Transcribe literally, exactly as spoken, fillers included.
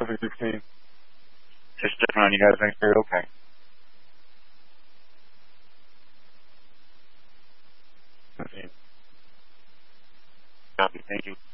seven sixteen. Just checking on you guys. Make sure you're okay. fifteen. Copy. Thank you.